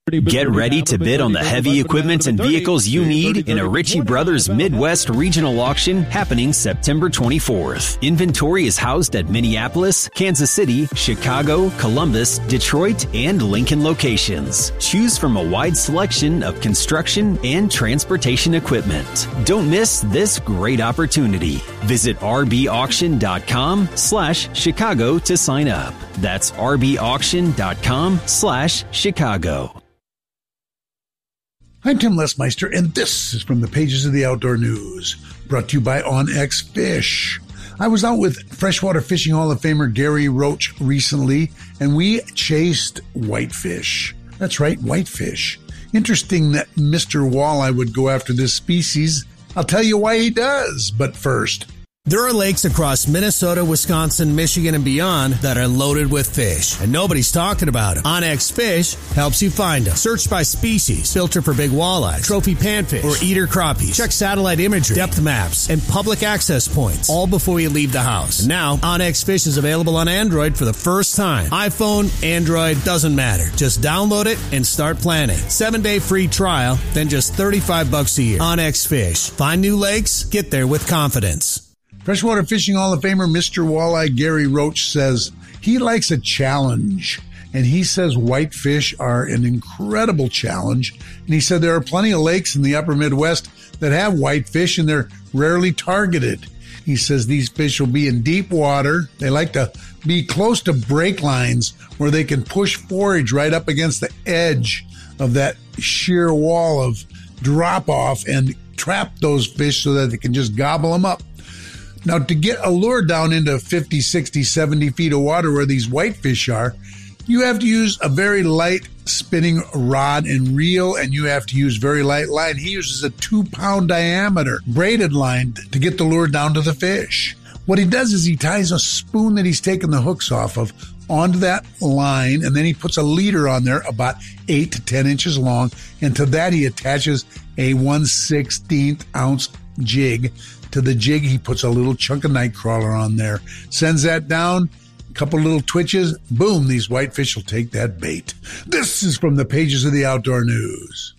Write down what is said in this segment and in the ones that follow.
Get ready to bid on the heavy equipment and vehicles you need in a Ritchie Brothers Midwest Regional Auction happening September 24th. Inventory is housed at Minneapolis, Kansas City, Chicago, Columbus, Detroit, and Lincoln locations. Choose from a wide selection of construction and transportation equipment. Don't miss this great opportunity. Visit rbauction.com/Chicago to sign up. That's rbauction.com/Chicago. I'm Tim Lesmeister, and this is from the pages of the Outdoor News, brought to you by OnX Fish. I was out with Freshwater Fishing Hall of Famer Gary Roach recently, and we chased whitefish. That's right, whitefish. Interesting that Mr. Walleye would go after this species. I'll tell you why he does, but first. There are lakes across Minnesota, Wisconsin, Michigan, and beyond that are loaded with fish, and nobody's talking about them. OnX Fish helps you find them. Search by species, filter for big walleye, trophy panfish, or eater crappies. Check satellite imagery, depth maps, and public access points, all before you leave the house. And now, OnX Fish is available on Android for the first time. iPhone, Android, doesn't matter. Just download it and start planning. 7-day free trial, then just $35 a year. OnX Fish. Find new lakes, get there with confidence. Freshwater Fishing Hall of Famer Mr. Walleye Gary Roach says he likes a challenge, and he says whitefish are an incredible challenge. And he said there are plenty of lakes in the upper Midwest that have whitefish, and they're rarely targeted. He says these fish will be in deep water. They like to be close to break lines where they can push forage right up against the edge of that sheer wall of drop-off and trap those fish so that they can just gobble them up. Now, to get a lure down into 50, 60, 70 feet of water where these whitefish are, you have to use a very light spinning rod and reel, and you have to use very light line. He uses a 2-pound diameter braided line to get the lure down to the fish. What he does is he ties a spoon that he's taken the hooks off of onto that line, and then he puts a leader on there about 8 to 10 inches long, and to that he attaches a 1/16 ounce jig. To the jig, he puts a little chunk of night crawler on there, sends that down, a couple little twitches, boom, these whitefish will take that bait. This is from the pages of the Outdoor News.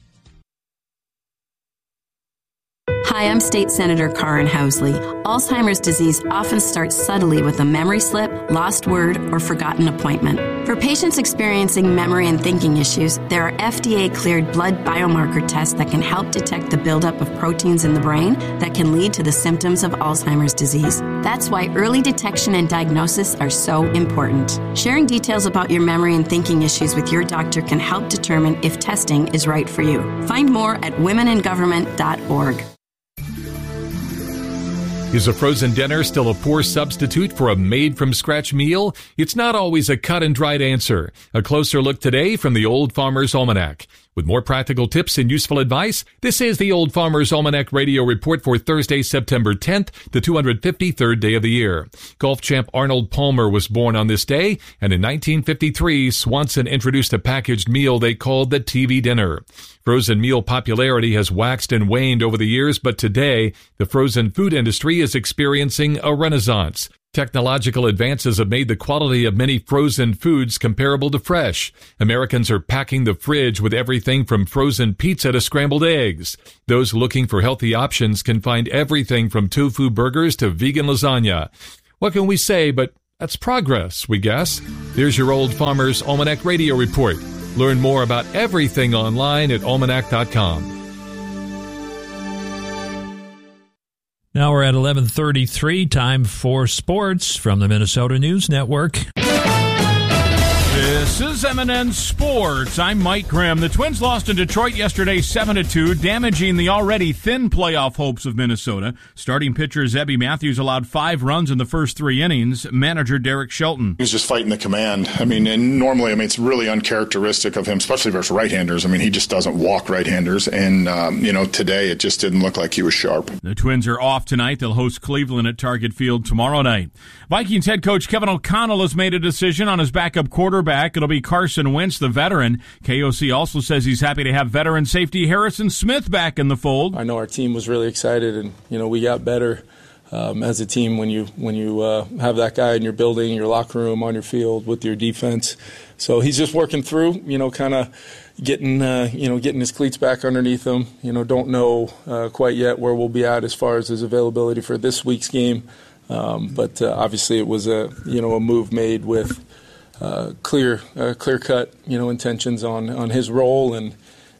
Hi, I'm State Senator Karen Housley. Alzheimer's disease often starts subtly with a memory slip, lost word, or forgotten appointment. For patients experiencing memory and thinking issues, there are FDA-cleared blood biomarker tests that can help detect the buildup of proteins in the brain that can lead to the symptoms of Alzheimer's disease. That's why early detection and diagnosis are so important. Sharing details about your memory and thinking issues with your doctor can help determine if testing is right for you. Find more at womeningovernment.org. Is a frozen dinner still a poor substitute for a made-from-scratch meal? It's not always a cut-and-dried answer. A closer look today from the Old Farmer's Almanac. With more practical tips and useful advice, this is the Old Farmer's Almanac Radio Report for Thursday, September 10th, the 253rd day of the year. Golf champ Arnold Palmer was born on this day, and in 1953, Swanson introduced a packaged meal they called the TV dinner. Frozen meal popularity has waxed and waned over the years, but today, the frozen food industry is experiencing a renaissance. Technological advances have made the quality of many frozen foods comparable to fresh. Americans are packing the fridge with everything from frozen pizza to scrambled eggs. Those looking for healthy options can find everything from tofu burgers to vegan lasagna. What can we say, but that's progress, we guess. Here's your Old Farmer's Almanac Radio Report. Learn more about everything online at almanac.com. Now we're at 11:33, time for sports from the Minnesota News Network. This is M&N Sports. I'm Mike Grimm. The Twins lost in Detroit yesterday 7-2, damaging the already thin playoff hopes of Minnesota. Starting pitcher Zebby Matthews allowed 5 runs in the first 3 innings. Manager Derek Shelton. He was just fighting the command. And normally, it's really uncharacteristic of him, especially versus right-handers. He just doesn't walk right-handers. And, today it just didn't look like he was sharp. The Twins are off tonight. They'll host Cleveland at Target Field tomorrow night. Vikings head coach Kevin O'Connell has made a decision on his backup quarterback. It'll be Carson Wentz, the veteran. KOC also says he's happy to have veteran safety Harrison Smith back in the fold. I know our team was really excited, and we got better as a team when you have that guy in your building, your locker room, on your field with your defense. So he's just working through, kind of getting his cleats back underneath him. Don't know quite yet where we'll be at as far as his availability for this week's game. But obviously it was a move made with clear cut, intentions on his role, and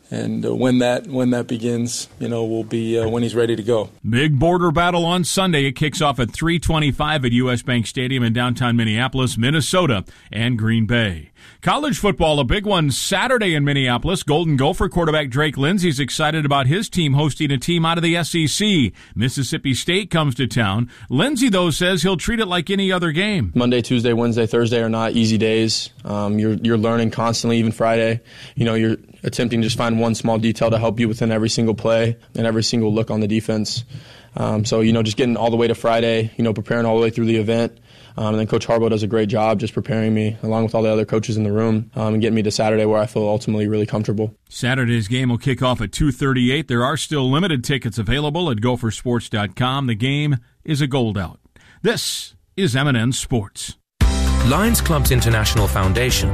when that begins, will be when he's ready to go. Big border battle on Sunday. It kicks off at 3:25 at U.S. Bank Stadium in downtown Minneapolis, Minnesota, and Green Bay. College football, a big one Saturday in Minneapolis. Golden Gopher quarterback Drake Lindsey's excited about his team hosting a team out of the SEC. Mississippi State comes to town. Lindsey, though, says he'll treat it like any other game. Monday, Tuesday, Wednesday, Thursday are not easy days. You're learning constantly, even Friday. You're attempting to just find one small detail to help you within every single play and every single look on the defense. So just getting all the way to Friday, preparing all the way through the event. And then Coach Harbaugh does a great job just preparing me, along with all the other coaches in the room, and getting me to Saturday where I feel ultimately really comfortable. Saturday's game will kick off at 2:38. There are still limited tickets available at gophersports.com. The game is a gold out. This is M&N Sports. Lions Clubs International Foundation,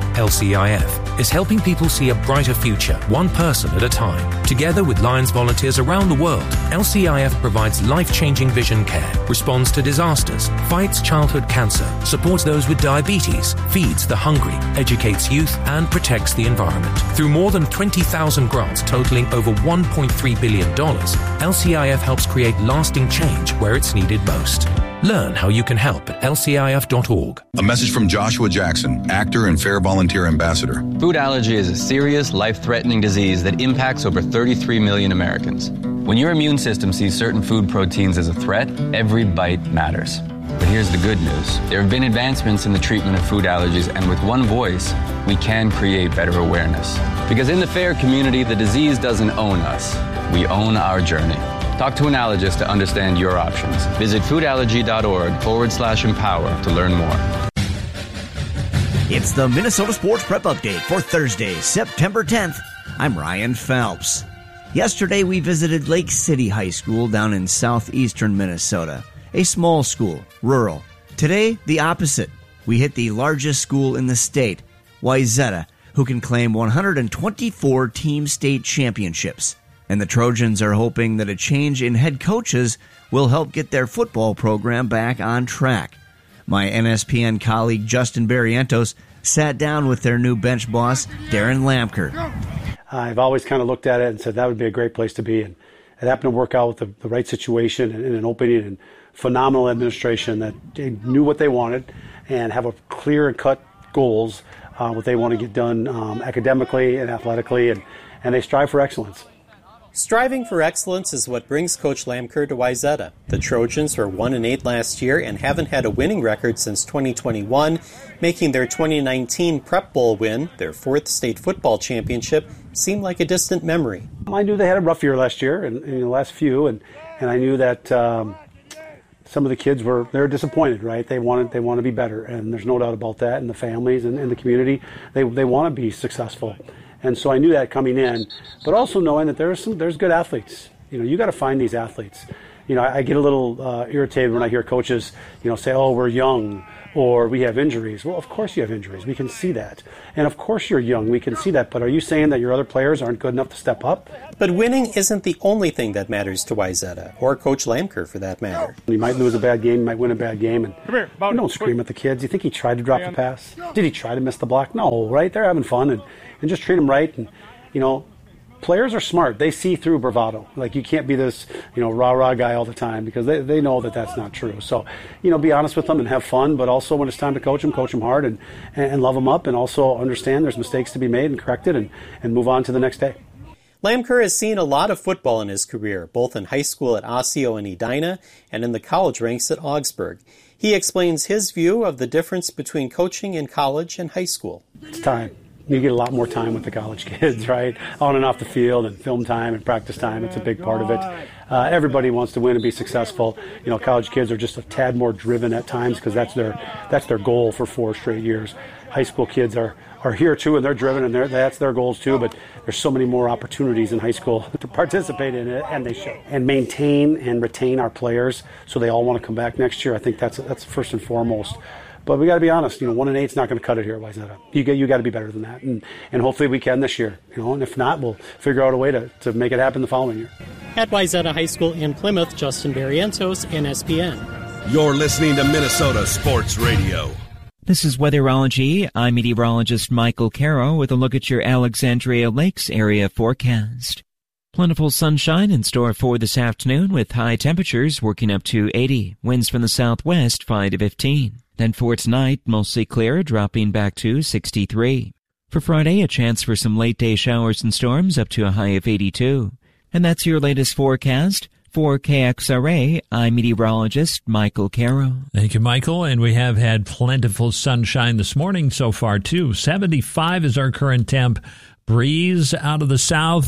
LCIF, is helping people see a brighter future, one person at a time. Together with Lions volunteers around the world, LCIF provides life-changing vision care, responds to disasters, fights childhood cancer, supports those with diabetes, feeds the hungry, educates youth, and protects the environment. Through more than 20,000 grants totaling over $1.3 billion, LCIF helps create lasting change where it's needed most. Learn how you can help at lcif.org. A message from Joshua Jackson, actor and Fair Volunteer Ambassador. Food allergy is a serious, life-threatening disease that impacts over 33 million Americans. When your immune system sees certain food proteins as a threat, every bite matters. But here's the good news. There have been advancements in the treatment of food allergies, and with one voice, we can create better awareness. Because in the FAIR community, the disease doesn't own us. We own our journey. Talk to an allergist to understand your options. Visit foodallergy.org/empower to learn more. It's the Minnesota Sports Prep Update for Thursday, September 10th. I'm Ryan Phelps. Yesterday, we visited Lake City High School down in southeastern Minnesota. A small school, rural. Today, the opposite. We hit the largest school in the state, Wayzata, who can claim 124 team state championships. And the Trojans are hoping that a change in head coaches will help get their football program back on track. My NSPN colleague Justin Barrientos sat down with their new bench boss, Darren Lampker. I've always kind of looked at it and said that would be a great place to be. And it happened to work out with the right situation and an opening and phenomenal administration that they knew what they wanted and have a clear and cut goals, what they want to get done academically and athletically, and they strive for excellence. Striving for excellence is what brings Coach Lampker to Wayzata. The Trojans were 1-8 last year and haven't had a winning record since 2021, making their 2019 Prep Bowl win, their fourth state football championship, seem like a distant memory. I knew they had a rough year last year and in the last few, and I knew that some of the kids they're disappointed, right? They want to be better, and there's no doubt about that. And the families and the community, they want to be successful. And so I knew that coming in, but also knowing that there's good athletes. You got to find these athletes. I get a little irritated when I hear coaches, say, "Oh, we're young," or "We have injuries." Well, of course you have injuries. We can see that. And of course you're young. We can see that. But are you saying that your other players aren't good enough to step up? But winning isn't the only thing that matters to Wayzata, or Coach Lampker for that matter. You might lose a bad game, you might win a bad game, and you don't scream at the kids. You think he tried to drop the pass? Did he try to miss the block? No, right? They're having fun, and just treat them right. And, players are smart. They see through bravado. Like, you can't be this, rah-rah guy all the time, because they know that that's not true. So, be honest with them and have fun, but also when it's time to coach them hard and love them up, and also understand there's mistakes to be made and corrected and move on to the next day. Lampker has seen a lot of football in his career, both in high school at Osseo and Edina and in the college ranks at Augsburg. He explains his view of the difference between coaching in college and high school. It's time. You get a lot more time with the college kids, right? On and off the field, and film time and practice time. It's a big part of it. Everybody wants to win and be successful. College kids are just a tad more driven at times because that's their goal for 4 straight years. High school kids are here too, and they're driven, and that's their goals too. But there's so many more opportunities in high school to participate in it, and they should. And maintain and retain our players so they all want to come back next year. I think that's first and foremost. But we got to be honest. 1-8 is not going to cut it here, Wayzata. You got to be better than that, and hopefully we can this year. And if not, we'll figure out a way to make it happen the following year. At Wayzata High School in Plymouth, Justin Barrientos, NSPN. You're listening to Minnesota Sports Radio. This is Weatherology. I'm meteorologist Michael Caro with a look at your Alexandria Lakes area forecast. Plentiful sunshine in store for this afternoon with high temperatures working up to 80. Winds from the southwest 5 to 15. Then for tonight, mostly clear, dropping back to 63. For Friday, a chance for some late-day showers and storms up to a high of 82. And that's your latest forecast. For KXRA, I'm meteorologist Michael Caro. Thank you, Michael. And we have had plentiful sunshine this morning so far, too. 75 is our current temp. Breeze out of the south,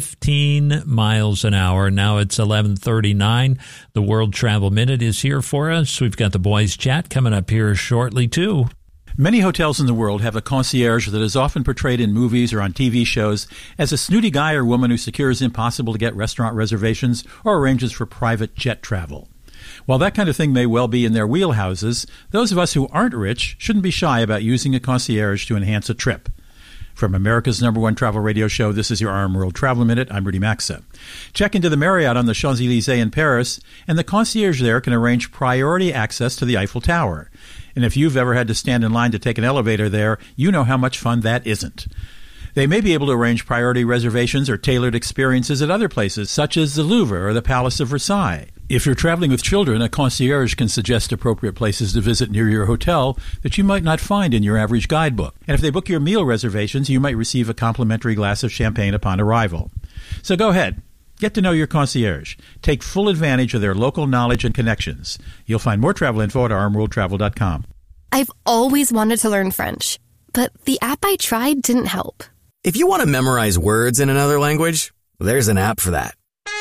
15 miles an hour. Now it's 11:39. The World Travel Minute is here for us. We've got the boys' chat coming up here shortly, too. Many hotels in the world have a concierge that is often portrayed in movies or on TV shows as a snooty guy or woman who secures impossible-to-get restaurant reservations or arranges for private jet travel. While that kind of thing may well be in their wheelhouses, those of us who aren't rich shouldn't be shy about using a concierge to enhance a trip. From America's #1 travel radio show, this is your RM World Travel Minute. I'm Rudy Maxa. Check into the Marriott on the Champs-Élysées in Paris, and the concierge there can arrange priority access to the Eiffel Tower. And if you've ever had to stand in line to take an elevator there, you know how much fun that isn't. They may be able to arrange priority reservations or tailored experiences at other places, such as the Louvre or the Palace of Versailles. If you're traveling with children, a concierge can suggest appropriate places to visit near your hotel that you might not find in your average guidebook. And if they book your meal reservations, you might receive a complimentary glass of champagne upon arrival. So go ahead. Get to know your concierge. Take full advantage of their local knowledge and connections. You'll find more travel info at rmworldtravel.com. I've always wanted to learn French, but the app I tried didn't help. If you want to memorize words in another language, there's an app for that.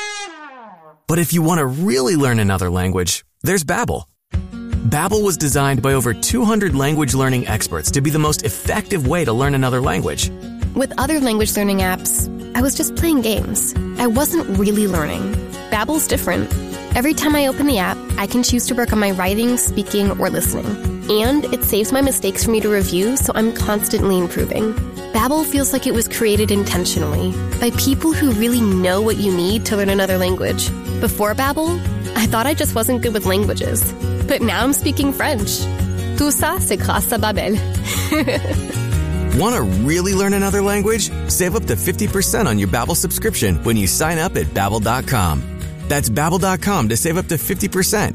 But if you want to really learn another language, there's Babbel. Babbel was designed by over 200 language learning experts to be the most effective way to learn another language. With other language learning apps, I was just playing games. I wasn't really learning. Babbel's different. Every time I open the app, I can choose to work on my writing, speaking, or listening. And it saves my mistakes for me to review, so I'm constantly improving. Babbel feels like it was created intentionally by people who really know what you need to learn another language. Before Babbel, I thought I just wasn't good with languages. But now I'm speaking French. Tout ça, c'est grâce à Babbel. Want to really learn another language? Save up to 50% on your Babbel subscription when you sign up at Babbel.com. That's Babbel.com to save up to 50%.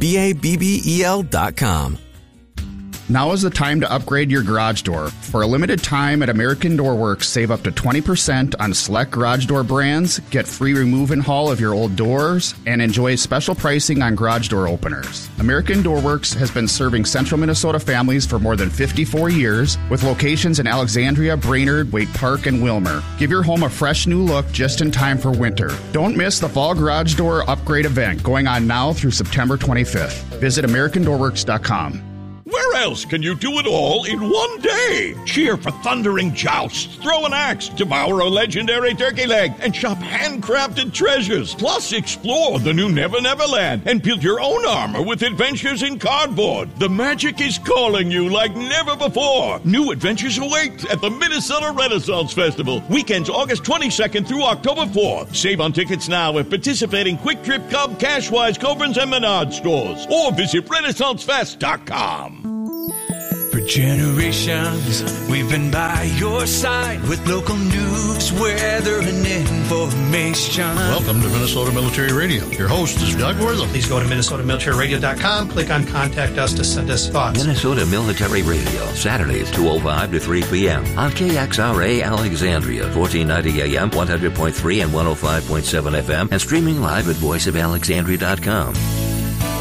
Babbel.com. Now is the time to upgrade your garage door. For a limited time at American Door Works, save up to 20% on select garage door brands, get free remove and haul of your old doors, and enjoy special pricing on garage door openers. American Door Works has been serving central Minnesota families for more than 54 years, with locations in Alexandria, Brainerd, Wake Park, and Wilmer. Give your home a fresh new look just in time for winter. Don't miss the Fall Garage Door Upgrade event going on now through September 25th. Visit AmericanDoorWorks.com. Where else can you do it all in one day? Cheer for thundering jousts, throw an axe, devour a legendary turkey leg, and shop handcrafted treasures. Plus, explore the new Never Never Land and build your own armor with adventures in cardboard. The magic is calling you like never before. New adventures await at the Minnesota Renaissance Festival. Weekends August 22nd through October 4th. Save on tickets now at participating Quick Trip, Cub, Cashwise, Cobrins, and Menard stores. Or visit RenaissanceFest.com. For generations, we've been by your side with local news, weather, and information. Welcome to Minnesota Military Radio. Your host is Doug Wortham. Please go to MinnesotaMilitaryRadio.com, click on Contact Us to send us thoughts. Minnesota Military Radio, Saturdays 2:05 to 3 p.m. on KXRA Alexandria, 1490 AM, 100.3 and 105.7 FM, and streaming live at voiceofalexandria.com.